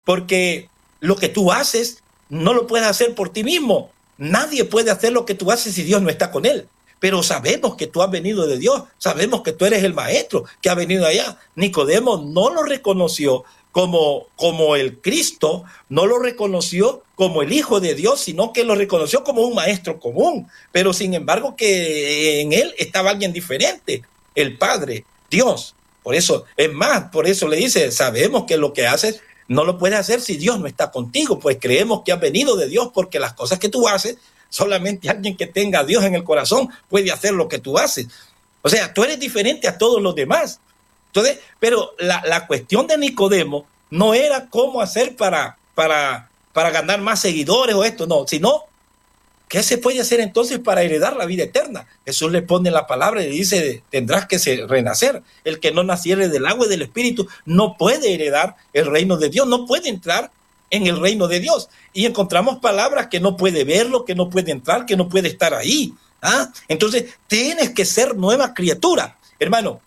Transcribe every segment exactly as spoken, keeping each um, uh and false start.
porque lo que tú haces no lo puedes hacer por ti mismo. Nadie puede hacer lo que tú haces si Dios no está con él. Pero sabemos que tú has venido de Dios, sabemos que tú eres el maestro que ha venido allá. Nicodemo no lo reconoció como, como el Cristo, no lo reconoció como el Hijo de Dios, sino que lo reconoció como un maestro común. Pero sin embargo que en él estaba alguien diferente, el Padre, Dios. Por eso, es más, por eso le dice, sabemos que lo que haces no lo puedes hacer si Dios no está contigo, pues creemos que has venido de Dios, porque las cosas que tú haces, solamente alguien que tenga a Dios en el corazón puede hacer lo que tú haces. O sea, tú eres diferente a todos los demás. Entonces, pero la, la cuestión de Nicodemo no era cómo hacer para, para, para ganar más seguidores o esto, no, sino ¿qué se puede hacer entonces para heredar la vida eterna? Jesús le pone la palabra y le dice, tendrás que ser, renacer. El que no naciere del agua y del Espíritu no puede heredar el reino de Dios, no puede entrar en el reino de Dios. Y encontramos palabras que no puede verlo, que no puede entrar, que no puede estar ahí. ¿Ah? Entonces, tienes que ser nueva criatura. Hermano,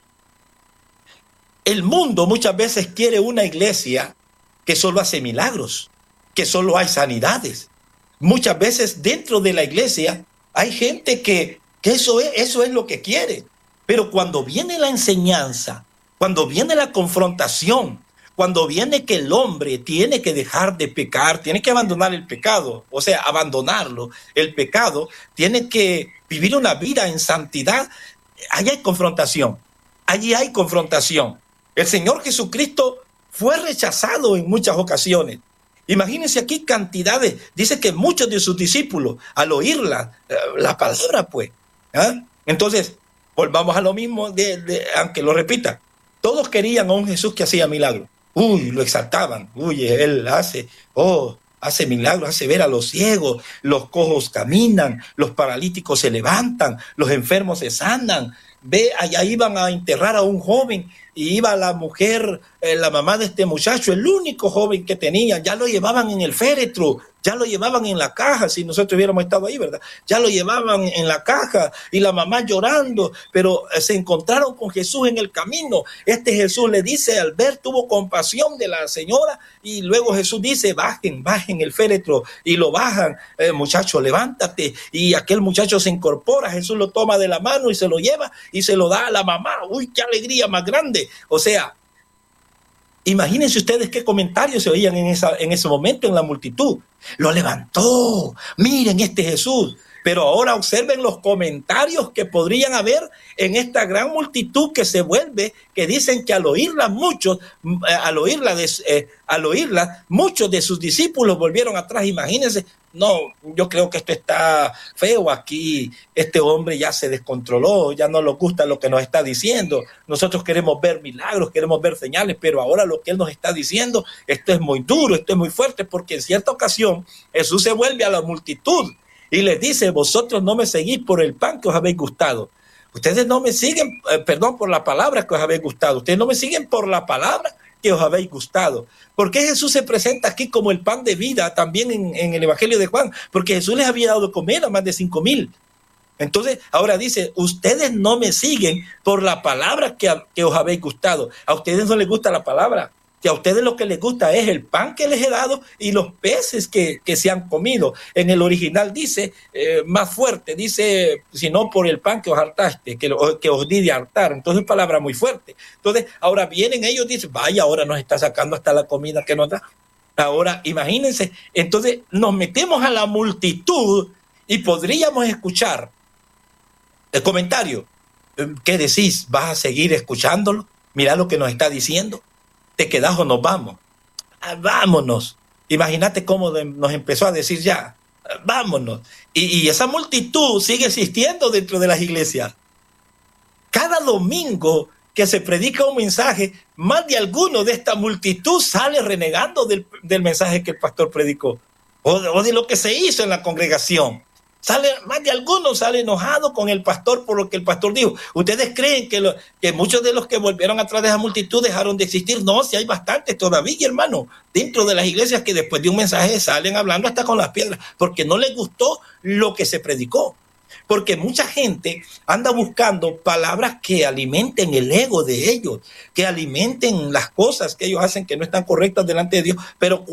el mundo muchas veces quiere una iglesia que solo hace milagros, que solo hay sanidades. Muchas veces dentro de la iglesia hay gente que, que eso es, eso es lo que quiere. Pero cuando viene la enseñanza, cuando viene la confrontación, cuando viene que el hombre tiene que dejar de pecar, tiene que abandonar el pecado, o sea, abandonarlo, el pecado, tiene que vivir una vida en santidad, allí hay confrontación, allí hay confrontación. El Señor Jesucristo fue rechazado en muchas ocasiones. Imagínense aquí cantidades, dice que muchos de sus discípulos, al oír la, la palabra, pues, ¿eh? Entonces, volvamos a lo mismo, de, de, aunque lo repita, todos querían a un Jesús que hacía milagros. Uy, lo exaltaban, uy, él hace, oh, hace milagros, hace ver a los ciegos, los cojos caminan, los paralíticos se levantan, los enfermos se sanan. Ve, allá iban a enterrar a un joven y iba la mujer, eh, la mamá de este muchacho, el único joven que tenía, ya lo llevaban en el féretro, ya lo llevaban en la caja, si nosotros hubiéramos estado ahí, ¿verdad? Ya lo llevaban en la caja y la mamá llorando, pero eh, se encontraron con Jesús en el camino. Este Jesús le dice, al ver, tuvo compasión de la señora y luego Jesús dice, bajen, bajen el féretro y lo bajan, eh, muchacho, levántate. Y aquel muchacho se incorpora, Jesús lo toma de la mano y se lo lleva y se lo da a la mamá. Uy, qué alegría más grande. O sea, imagínense ustedes qué comentarios se oían en, esa, en ese momento en la multitud. Lo levantó, miren este Jesús. Pero ahora observen los comentarios que podrían haber en esta gran multitud que se vuelve, que dicen que al oírla muchos, al oírla, de, eh, al oírla, muchos de sus discípulos volvieron atrás. Imagínense, no, yo creo que esto está feo aquí, este hombre ya se descontroló, ya no nos gusta lo que nos está diciendo. Nosotros queremos ver milagros, queremos ver señales, pero ahora lo que él nos está diciendo, esto es muy duro, esto es muy fuerte, porque en cierta ocasión Jesús se vuelve a la multitud y les dice, vosotros no me seguís por el pan que os habéis gustado. Ustedes no me siguen, eh, perdón, por la palabra que os habéis gustado. Ustedes no me siguen por la palabra que os habéis gustado. ¿Por qué Jesús se presenta aquí como el pan de vida también en, en el Evangelio de Juan? Porque Jesús les había dado de comer a más de cinco mil. Entonces, ahora dice, ustedes no me siguen por la palabra que, que os habéis gustado. A ustedes no les gusta la palabra. Que a ustedes lo que les gusta es el pan que les he dado y los peces que, que se han comido. En el original dice, eh, más fuerte, dice, sino por el pan que os hartaste, que, lo, que os di de hartar. Entonces, palabra muy fuerte. Entonces, ahora vienen ellos y dicen, vaya, ahora nos está sacando hasta la comida que nos da. Ahora, imagínense, entonces nos metemos a la multitud y podríamos escuchar el comentario. ¿Qué decís? ¿Vas a seguir escuchándolo? Mirá lo que nos está diciendo. ¿Te quedás o nos vamos? Ah, vámonos. Imagínate cómo de, nos empezó a decir ya, ah, vámonos. Y, y esa multitud sigue existiendo dentro de las iglesias. Cada domingo que se predica un mensaje, más de alguno de esta multitud sale renegando del, del mensaje que el pastor predicó o de, o de lo que se hizo en la congregación. Sale, más de algunos sale enojado con el pastor por lo que el pastor dijo. ¿Ustedes creen que, lo, que muchos de los que volvieron atrás de esa multitud dejaron de existir? No, si hay bastantes todavía, hermano, dentro de las iglesias que después de un mensaje salen hablando hasta con las piedras, porque no les gustó lo que se predicó. Porque mucha gente anda buscando palabras que alimenten el ego de ellos, que alimenten las cosas que ellos hacen que no están correctas delante de Dios, pero